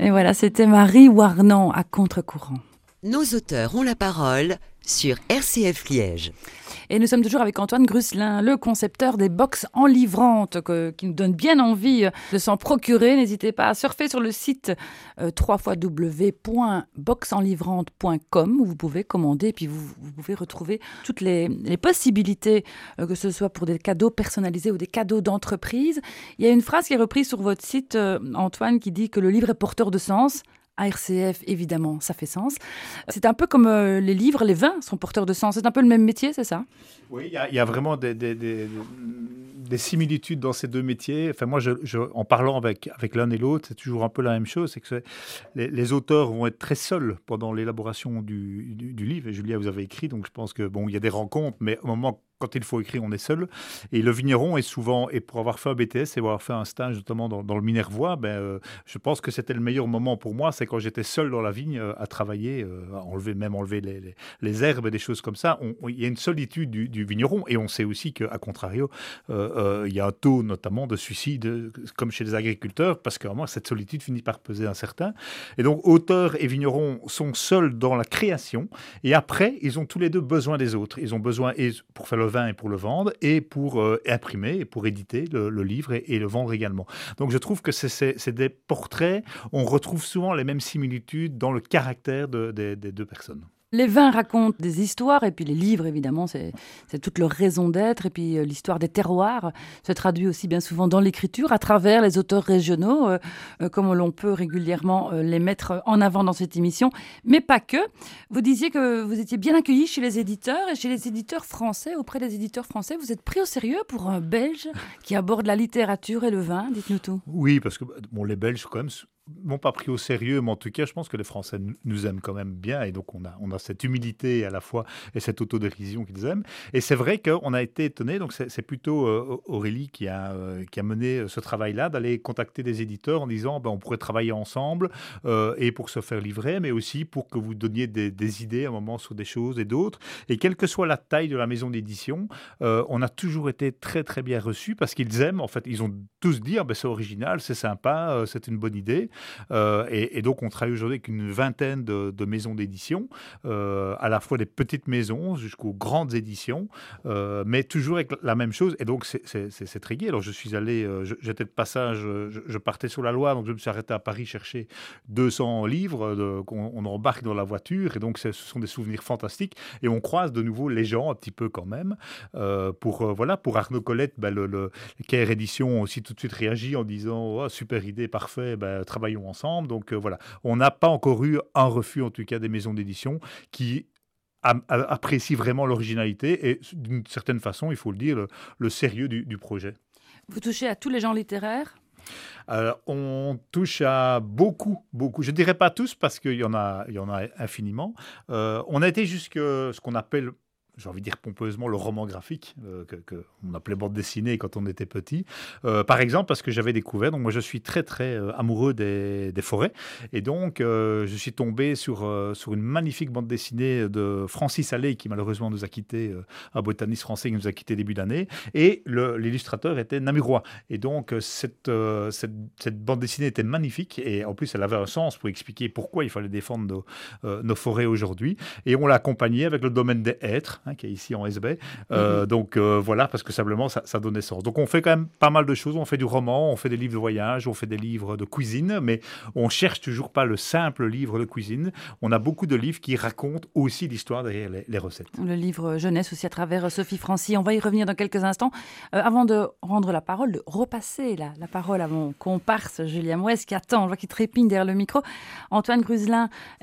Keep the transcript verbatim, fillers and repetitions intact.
Et voilà, c'était Marie Warnan à contre-courant. Nos auteurs ont la parole sur R C F Liège. Et nous sommes toujours avec Antoine Grusselin, le concepteur des box enlivrantes, que, qui nous donne bien envie de s'en procurer. N'hésitez pas à surfer sur le site euh, w w w point box enlivrante point com où vous pouvez commander et puis vous, vous pouvez retrouver toutes les, les possibilités, euh, que ce soit pour des cadeaux personnalisés ou des cadeaux d'entreprise. Il y a une phrase qui est reprise sur votre site, euh, Antoine, qui dit que le livre est porteur de sens. À R C F, évidemment, ça fait sens. C'est un peu comme euh, les livres, les vins sont porteurs de sens. C'est un peu le même métier, c'est ça ? Oui, il y, y a vraiment des, des, des, des similitudes dans ces deux métiers. Enfin, moi, je, je, en parlant avec, avec l'un et l'autre, c'est toujours un peu la même chose. C'est que c'est, les, les auteurs vont être très seuls pendant l'élaboration du, du, du livre. Et Julia, vous avez écrit, donc je pense que bon, il y a des rencontres, mais au moment quand il faut écrire, on est seul. Et le vigneron est souvent, et pour avoir fait un B T S et avoir fait un stage notamment dans, dans le Minervois, ben, euh, je pense que c'était le meilleur moment pour moi, c'est quand j'étais seul dans la vigne euh, à travailler, euh, à enlever, même enlever les, les, les herbes et des choses comme ça. On, on, il y a une solitude du, du vigneron et on sait aussi qu'à contrario, euh, euh, il y a un taux notamment de suicide, comme chez les agriculteurs, parce que vraiment, cette solitude finit par peser un certain. Et donc, auteurs et vignerons sont seuls dans la création et après, ils ont tous les deux besoin des autres. Ils ont besoin, et pour faire le vin et pour le vendre, et pour euh, imprimer, et pour éditer le, le livre et, et le vendre également. Donc je trouve que c'est, c'est, c'est des portraits, on retrouve souvent les mêmes similitudes dans le caractère de, de, des deux personnes. Les vins racontent des histoires, et puis les livres, évidemment, c'est, c'est toute leur raison d'être. Et puis euh, l'histoire des terroirs se traduit aussi bien souvent dans l'écriture, à travers les auteurs régionaux, euh, euh, comme l'on peut régulièrement euh, les mettre en avant dans cette émission. Mais pas que. Vous disiez que vous étiez bien accueillis chez les éditeurs, et chez les éditeurs français, auprès des éditeurs français. Vous êtes pris au sérieux pour un Belge qui aborde la littérature et le vin ? Dites-nous tout. Oui, parce que bon, les Belges, quand même, m'ont pas pris au sérieux, mais en tout cas, je pense que les Français nous aiment quand même bien, et donc on a, on a cette humilité à la fois et cette autodérision qu'ils aiment. Et c'est vrai qu'on a été étonnés, donc c'est, c'est plutôt euh, Aurélie qui a, euh, qui a mené ce travail-là, d'aller contacter des éditeurs en disant ben, on pourrait travailler ensemble, euh, et pour se faire livrer, mais aussi pour que vous donniez des, des idées à un moment sur des choses et d'autres. Et quelle que soit la taille de la maison d'édition, euh, on a toujours été très très bien reçus parce qu'ils aiment, en fait, ils ont tous dit ah, ben, c'est original, c'est sympa, euh, c'est une bonne idée. Euh, et, et donc, on travaille aujourd'hui avec une vingtaine de, de maisons d'édition, euh, à la fois des petites maisons jusqu'aux grandes éditions, euh, mais toujours avec la même chose. Et donc, c'est, c'est, c'est, c'est très gai. Alors, je suis allé, euh, je, j'étais de passage, je, je partais sur la Loire, donc je me suis arrêté à Paris chercher deux cents livres de, qu'on on embarque dans la voiture. Et donc, ce sont des souvenirs fantastiques. Et on croise de nouveau les gens, un petit peu quand même. Euh, pour, euh, voilà, pour Arnaud Colette, ben, le, le, le K R Édition ont aussi tout de suite réagi en disant oh, super idée, parfait, ben, travaillons ensemble. Donc euh, voilà, on n'a pas encore eu un refus, en tout cas, des maisons d'édition qui a, a, apprécient vraiment l'originalité et d'une certaine façon, il faut le dire, le, le sérieux du, du projet. Vous touchez à tous les genres littéraires ? Alors, on touche à beaucoup, beaucoup. Je ne dirais pas tous parce qu'il y en a, il y en a infiniment. Euh, on a été jusque ce qu'on appelle, j'ai envie de dire pompeusement, le roman graphique, euh, que, que on appelait bande dessinée quand on était petit. Euh, par exemple, parce que j'avais découvert, donc moi je suis très très euh, amoureux des, des forêts, et donc euh, je suis tombé sur, euh, sur une magnifique bande dessinée de Francis Allais, qui malheureusement nous a quittés, euh, un botaniste français qui nous a quittés début d'année, et le, l'illustrateur était Namurois. Et donc cette, euh, cette, cette bande dessinée était magnifique, et en plus elle avait un sens pour expliquer pourquoi il fallait défendre nos, euh, nos forêts aujourd'hui, et on l'a accompagné avec le domaine des hêtres, Hein, qui est ici en S B. Euh, mm-hmm. Donc euh, voilà, parce que simplement ça, ça donnait sens. Donc on fait quand même pas mal de choses. On fait du roman, on fait des livres de voyage, on fait des livres de cuisine, mais on cherche toujours pas le simple livre de cuisine. On a beaucoup de livres qui racontent aussi l'histoire derrière les, les recettes. Le livre jeunesse aussi à travers Sophie Francy. On va y revenir dans quelques instants. Euh, avant de rendre la parole, de repasser la, la parole à mon comparse Julien Mouès qui attend, je vois qu'il trépigne derrière le micro. Antoine Grusselin,